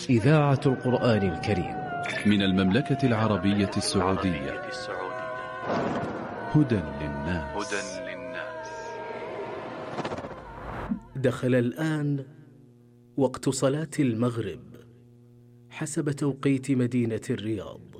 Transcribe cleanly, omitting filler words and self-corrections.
إذاعة القرآن الكريم من المملكة العربية السعودية. هدى للناس. دخل الآن وقت صلاة المغرب حسب توقيت مدينة الرياض.